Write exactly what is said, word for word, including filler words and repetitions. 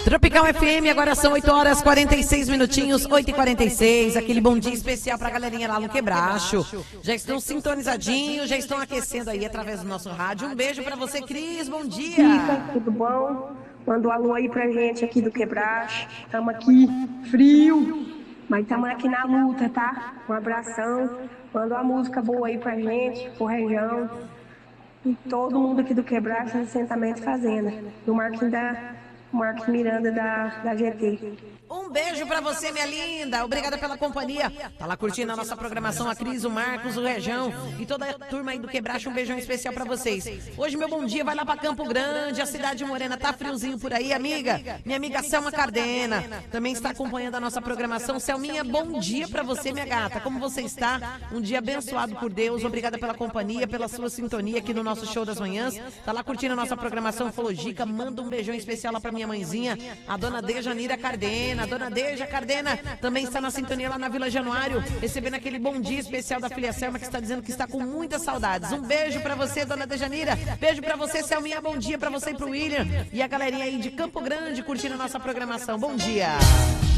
Tropical F M, agora são oito horas e quarenta e seis minutinhos, oito e quarenta e seis, aquele bom dia especial pra galerinha lá no Quebracho. Já estão sintonizadinhos, já estão aquecendo aí através do nosso rádio. Um beijo pra você, Cris, bom dia. Fica, tudo bom? Manda um alô aí pra gente aqui do Quebracho. Tamo aqui, frio, mas tamo aqui na luta, tá? Um abração, manda uma música boa aí pra gente, pro região. E todo mundo aqui do Quebracho, no assentamento Fazenda, do Marquinhos da... Marcos Miranda da, da G T. Um beijo pra você, minha linda. Obrigada pela companhia. Tá lá curtindo a nossa programação, a Cris, o Marcos, o Rejão e toda a turma aí do Quebracho. Um beijão especial pra vocês. Hoje, meu bom dia vai lá pra Campo Grande, a cidade morena. Tá friozinho por aí, amiga? Minha amiga Selma Cardena também está acompanhando a nossa programação. Selminha, bom dia pra você, minha gata. Como você está? Um dia abençoado por Deus. Obrigada pela companhia, pela sua sintonia aqui no nosso show das manhãs. Tá lá curtindo a nossa programação Ufologica. Manda um beijão especial lá pra minha mãezinha, a dona Dejanira Cardena. A dona Deja Cardena também está na sintonia lá na Vila Januário, recebendo aquele bom dia especial da filha Selma, que está dizendo que está com muitas saudades. Um beijo pra você, dona Dejanira. Beijo pra você, Selminha. Bom dia pra você e pro William. E a galerinha aí de Campo Grande curtindo a nossa programação. Bom dia.